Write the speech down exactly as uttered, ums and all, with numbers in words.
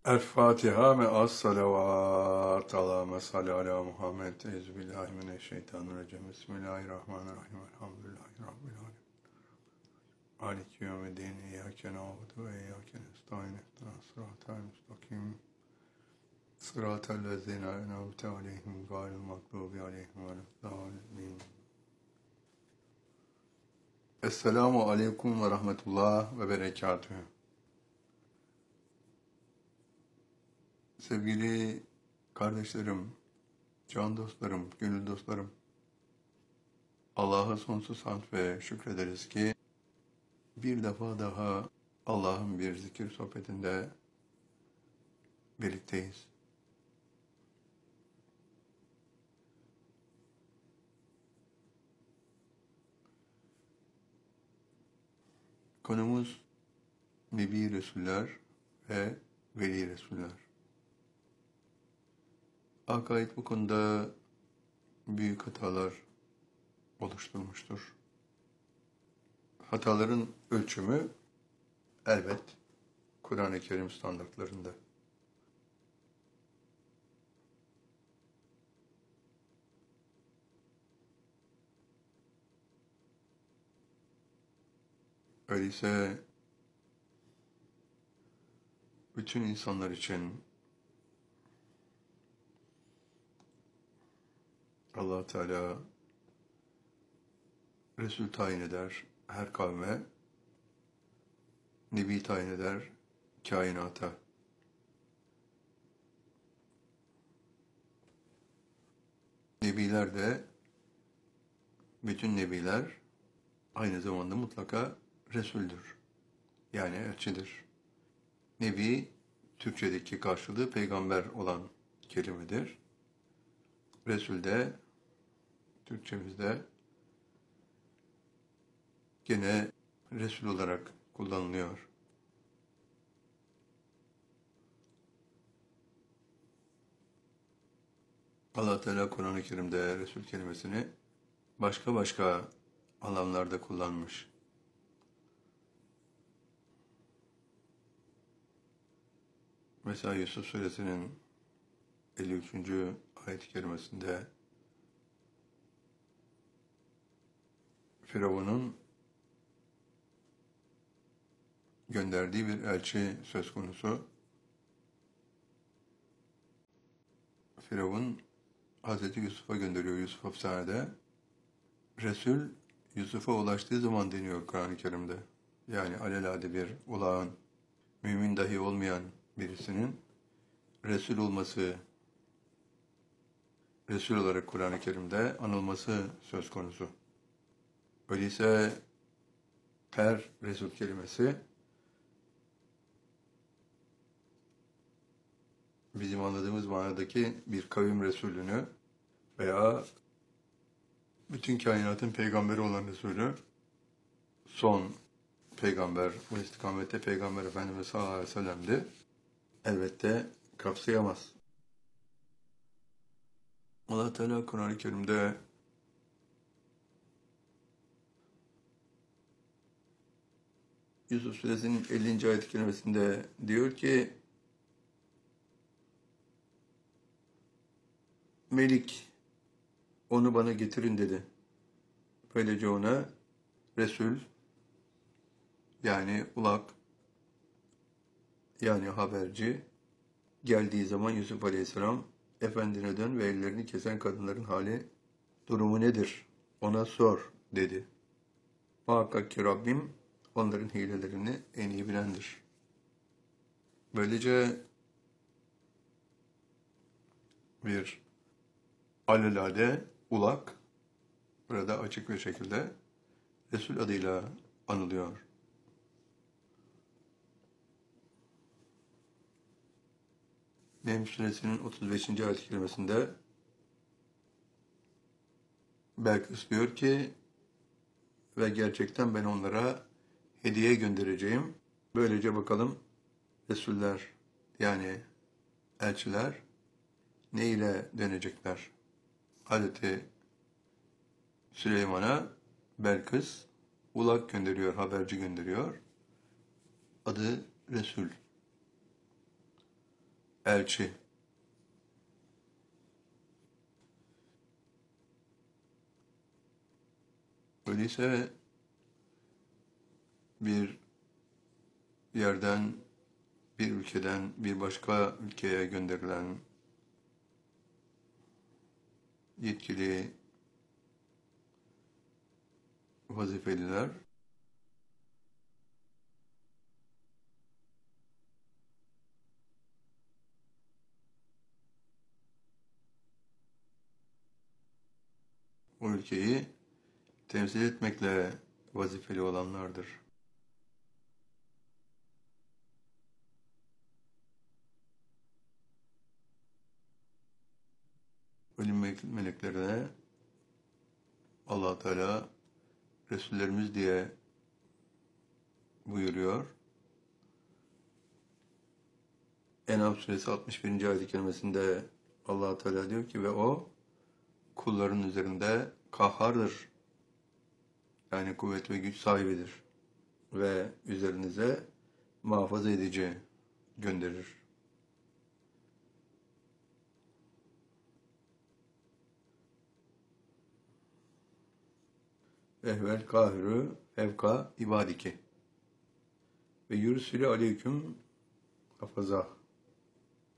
El Fatiha ve as salavat. Allahümme salli ala Muhammed. Euzubillahimineşşeytanirracim. Bismillahirrahmanirrahim. Elhamdülillahi Rabbil alemin. Maliki yevmiddin. İyyâke na'budu ve iyyâke nestaîn. İhdinas sıratal müstakim. Sıratal lezîne en'amte aleyhim gayril mağdûbi aleyhim veleddâllîn. Esselamu aleyküm ve rahmetullah ve berekatühü. Sevgili kardeşlerim, can dostlarım, gönül dostlarım, Allah'a sonsuz hamd ve şükrederiz ki bir defa daha Allah'ın bir zikir sohbetinde birlikteyiz. Konumuz Nebi Resuller ve Veli Resuller. Akaid bu konuda büyük hatalar oluşturmuştur. Hataların ölçümü elbet Kur'an-ı Kerim standartlarında. Öyleyse bütün insanlar için Allah Teala Resul tayin eder her kavme, Nebi tayin eder kainata. Nebiler de, bütün nebiler aynı zamanda mutlaka Resul'dür. Yani elçidir. Nebi, Türkçedeki karşılığı peygamber olan kelimedir. Resul de, Türkçemizde gene Resul olarak kullanılıyor. Allah Teala Kur'an-ı Kerim'de Resul kelimesini başka başka anlamlarda kullanmış. Mesela Yusuf Suresinin elli üçüncü ayet-i kerimesinde Firavun'un gönderdiği bir elçi söz konusu. Firavun Hazreti Yusuf'a gönderiyor, Yusuf hapishanede. Resul Yusuf'a ulaştığı zaman deniyor Kur'an-ı Kerim'de. Yani alelade bir ulağın, mümin dahi olmayan birisinin Resul olması, Resul olarak Kur'an-ı Kerim'de anılması söz konusu. Öyleyse her Resul kelimesi bizim anladığımız manadaki bir kavim Resulünü veya bütün kainatın peygamberi olan Resulü, son peygamber, bu istikamette Peygamber Efendimiz sallallahu aleyhi ve sellem'di, elbette kapsayamaz. Allah Teala Kur'an-ı Kerim'de Yusuf Suresinin ellinci ayet-i kerimesinde diyor ki, Melik onu bana getirin dedi. Böylece ona Resul, yani ulak, yani haberci geldiği zaman Yusuf Aleyhisselam, efendine dön ve ellerini kesen kadınların hali, durumu nedir? Ona sor dedi. Muhakkak ki Rabbim onların hilelerini en iyi bilendir. Böylece bir alelade ulak burada açık bir şekilde Resul adıyla anılıyor. Neml Suresinin otuz beşinci ayet-i kerimesinde Belkıs diyor ki, ve gerçekten ben onlara hediye göndereceğim. Böylece bakalım Resuller, yani elçiler ne ile dönecekler? Hazreti Süleyman'a Belkıs ulak gönderiyor, haberci gönderiyor. Adı Resul. elçi. Öyleyse bir yerden, bir ülkeden bir başka ülkeye gönderilen yetkili vazifeliler o ülkeyi temsil etmekle vazifeli olanlardır. Ölüm meleklerine Allah Teala Resullerimiz diye buyuruyor. En'am suresi altmış birinci ayet-i kerimesinde Allah Teala diyor ki ve o kulların üzerinde kahhardır. Yani kuvvet ve güç sahibidir. Ve üzerinize muhafaza edici gönderir. Ehvel kahürü fevka ibadiki ve yürüsülü aleyküm hafaza.